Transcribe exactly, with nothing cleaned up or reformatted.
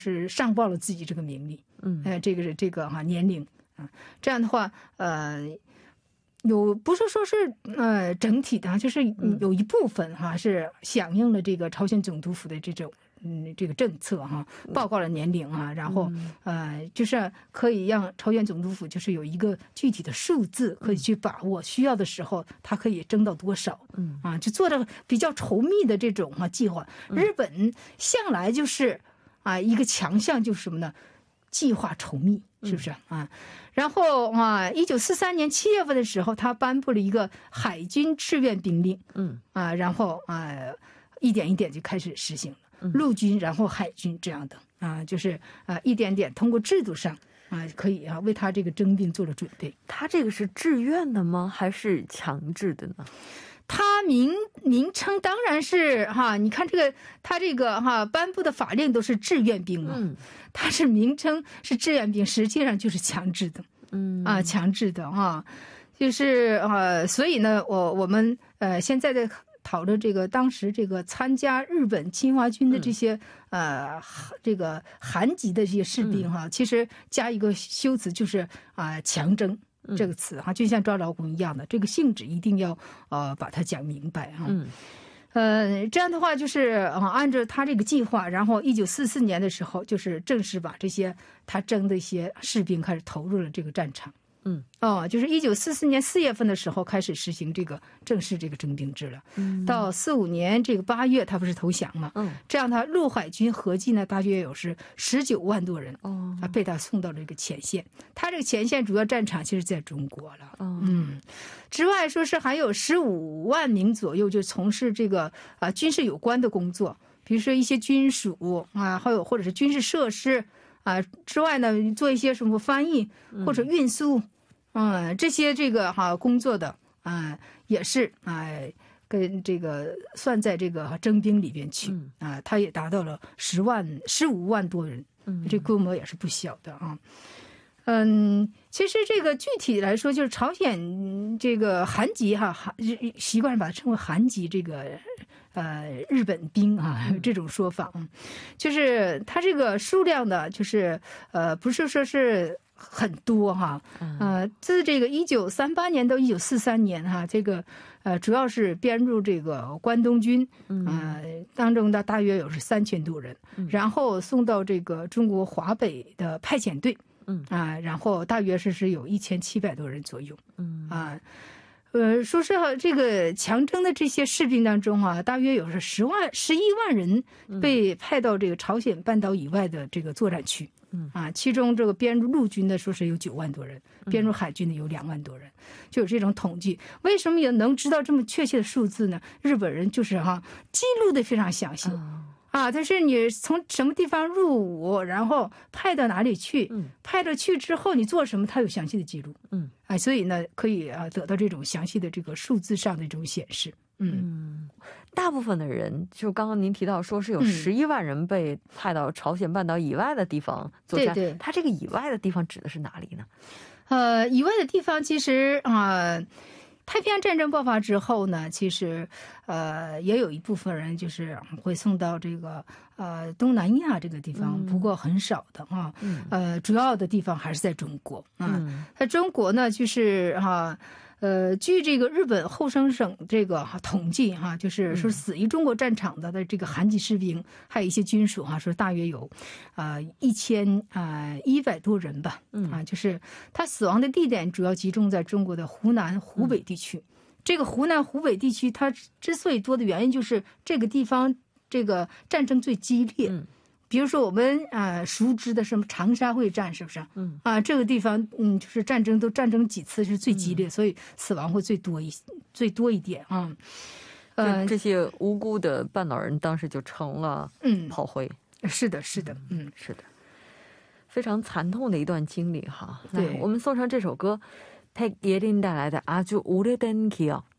是上报了自己这个名利，嗯，呃，这个是这个哈、啊、年龄啊，这样的话，呃，有不是说是呃整体的，就是有一部分哈、啊、是响应了这个朝鲜总督府的这种嗯这个政策哈、啊，报告了年龄啊，然后、嗯、呃就是可以让朝鲜总督府就是有一个具体的数字可以去把握，需要的时候它可以征到多少，嗯啊，就做的比较稠密的这种啊计划。日本向来就是啊一个强项就是什么呢？计划稠密，是不是啊？然后啊，一九四三年七月份的时候，他颁布了一个海军志愿兵令，嗯啊，然后啊，一点一点就开始实行了，陆军，然后海军这样的啊，就是啊，一点点通过制度上啊，可以啊为他这个征兵做了准备。 他这个是志愿的吗？还是强制的呢？ 它名名称当然是哈，你看这个它这个哈颁布的法令都是志愿兵嘛，嗯，它是名称是志愿兵，实际上就是强制的，嗯啊，强制的啊，就是啊，所以呢，我我们呃现在在讨论这个当时这个参加日本侵华军的这些、嗯、呃这个韩籍的这些士兵哈、嗯，其实加一个修辞就是啊、呃、强征。这个词哈，就像抓劳工一样的，这个性质一定要呃把它讲明白哈。嗯，呃，这样的话就是啊，按照他这个计划，然后一九四四年的时候，就是正式把这些他征的一些士兵开始投入了这个战场。嗯，哦，就是一九四四年四月份的时候开始实行这个正式这个征兵制了。嗯，到四五年这个八月，他不是投降嘛？嗯，这样他陆海军合计呢，大约有是十九万多人。哦，啊，被他送到了这个前线。他这个前线主要战场其实在中国了。哦，嗯，之外说是还有十五万名左右就从事这个啊军事有关的工作，比如说一些军属啊，还有或者是军事设施。啊，之外呢，做一些什么翻译或者运输，嗯，嗯这些这个哈、啊、工作的啊，也是啊，跟这个算在这个征兵里边去、嗯、啊，他也达到了十万十五万多人，嗯，这规模也是不小的啊。嗯，其实这个具体来说，就是朝鲜这个韩籍哈，韩习惯把它称为韩籍这个。呃，日本兵啊，这种说法，嗯，就是它这个数量的，就是呃，不是说是很多哈，呃，自这个一九三八年到一九四三年哈，这个呃，主要是编入这个关东军，呃，当中的大约有是三千多人，然后送到这个中国华北的派遣队，嗯啊，然后大约是是有一千七百多人左右，嗯啊。呃，说实话，这个强征的这些士兵当中啊，大约有是十万、十一万人被派到这个朝鲜半岛以外的这个作战区，嗯啊，其中这个编入陆军的说是有九万多人，编入海军的有两万多人，就有这种统计。为什么也能知道这么确切的数字呢？日本人就是哈、啊、记录的非常详细。嗯啊，但是你从什么地方入伍，然后派到哪里去，嗯，派到去之后你做什么，他有详细的记录，嗯，啊，所以呢，可以啊得到这种详细的这个数字上的这种显示，嗯， 嗯大部分的人，就刚刚您提到说是有十一万人被派到朝鲜半岛以外的地方作战，对对，他这个以外的地方指的是哪里呢？ 呃，以外的地方其实啊。呃太平洋战争爆发之后呢，其实，呃，也有一部分人就是会送到这个呃东南亚这个地方，不过很少的啊，呃，主要的地方还是在中国啊。在中国呢，就是哈。呃，据这个日本厚生省这个统计哈，就是说死于中国战场的的这个韩籍士兵，还有一些军属哈，说大约有，呃一千啊一百多人吧，啊，就是他死亡的地点主要集中在中国的湖南、湖北地区。这个湖南、湖北地区，它之所以多的原因就是这个地方这个战争最激烈。比如说我们啊、呃、熟知的什么长沙会战，是不是？嗯啊，这个地方嗯就是战争都战争几次是最激烈，嗯、所以死亡会最多一最多一点啊。 呃，这些无辜的半岛人当时就成了嗯炮灰。 嗯、是的，是的，嗯， 是的，非常惨痛的一段经历哈。对，我们送上这首歌，백예린带来的아주 오래된 기억。